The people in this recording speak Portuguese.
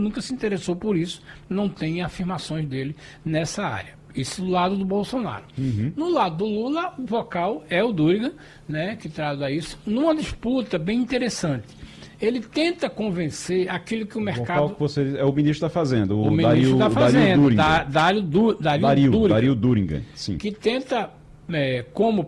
nunca se interessou por isso, não tem afirmações dele nessa área. Isso do lado do Bolsonaro. No lado do Lula, o vocal é o Duriga, né, que traz a isso, numa disputa bem interessante. Ele tenta convencer aquilo que o mercado... Que você, é o ministro da Fazenda, o ministro da Fazenda, Dário Duriga, Dario Duriga, sim. que tenta, como